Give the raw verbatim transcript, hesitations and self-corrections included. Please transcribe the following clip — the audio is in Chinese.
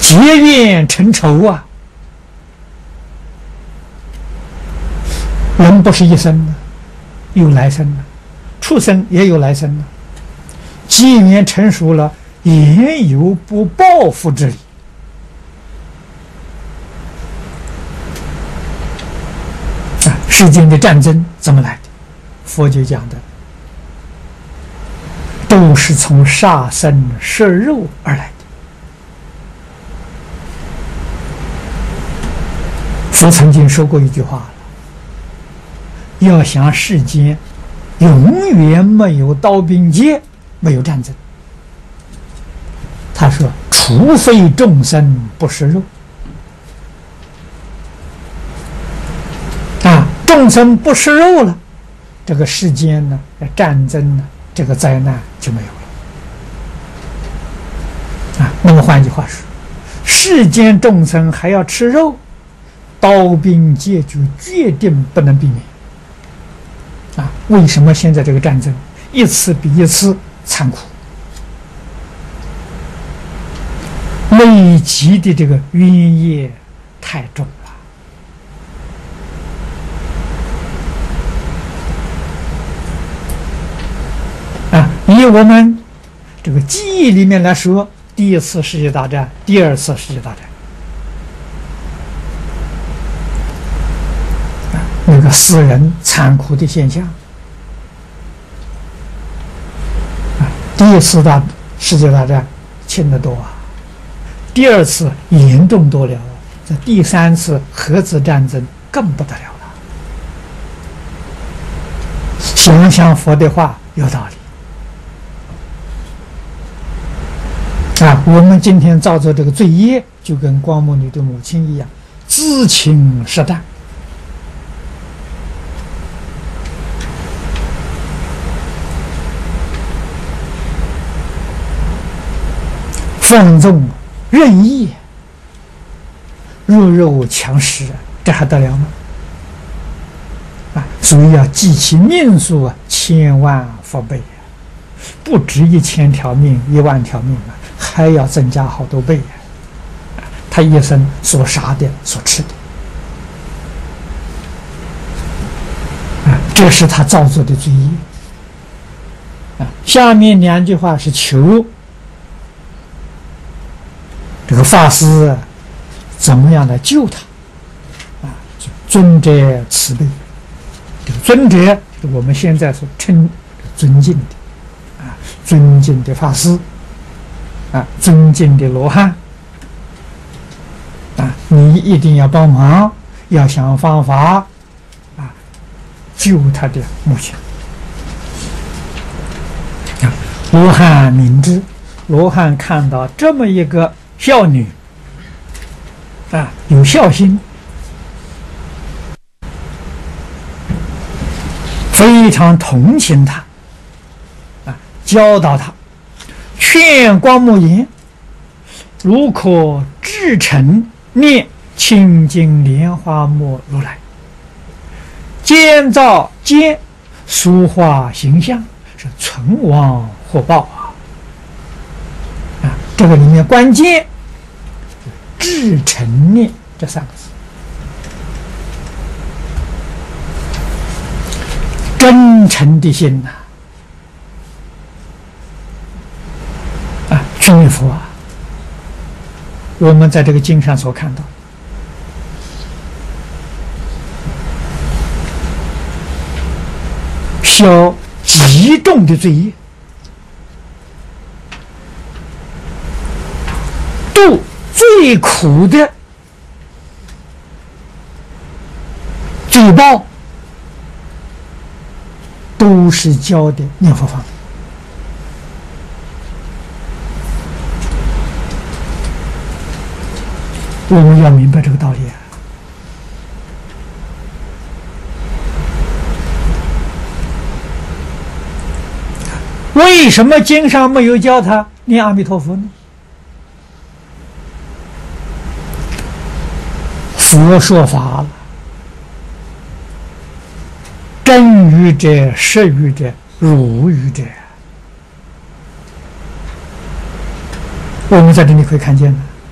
结怨成仇啊！人不是一生的，有来生的，畜生也有来生的。结缘成熟了，言有不报复之理。啊，世间的战争怎么来的？佛就讲的，都是从杀生摄肉而来的。佛曾经说过一句话了：要想世间永远没有刀兵劫，没有战争。他说，除非众生不食肉。啊，众生不食肉了，这个世间呢，战争呢，这个灾难就没有了。啊，那么换句话说，世间众生还要吃肉，刀兵劫就决定不能避免。啊，为什么现在这个战争一次比一次残酷？累积的这个冤业太重了。啊，以我们这个记忆里面来说，第一次世界大战、第二次世界大战，啊，那个死人残酷的现象，啊，第一次大世界大战轻得多啊，第二次严重多了，这第三次核子战争更不得了了。想想佛的话有道理。啊，我们今天造作这个罪业，就跟光目女的母亲一样，知情识淡。放纵任意，弱肉强食，这还得了吗？啊，所以要记其命数啊，千万佛倍，不止一千条命、一万条命啊，还要增加好多倍啊！他一生所杀的、所吃的，啊，这是他造作的罪业。啊，下面两句话是求这个法师怎么样来救他？啊，尊者慈悲。这个尊者，就是我们现在所称尊敬的，啊，尊敬的法师。啊，尊敬的罗汉，啊，你一定要帮忙，要想方法，啊，救他的母亲。啊，罗汉明知，罗汉看到这么一个孝女，啊，有孝心，非常同情她，啊，教导她。劝光目言：如可至诚念清净莲花目如来，建造间塑化形象，是存亡获报啊！啊，这个里面关键至诚念这三个字，真诚的心呐、啊！须弥佛啊，我们在这个经上所看到，消极重的罪业，度最苦的罪报，都是教的念佛方。我们要明白这个道理啊！为什么经上没有教他念阿弥陀佛呢？佛说法了，真语者、实语者、如语者，我们在这里可以看见的。